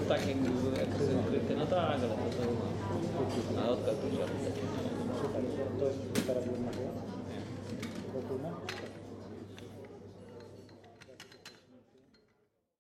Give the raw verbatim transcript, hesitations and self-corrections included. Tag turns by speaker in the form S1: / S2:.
S1: tak jak były eksy ukryte, no tak, ale to, to, a odkaz to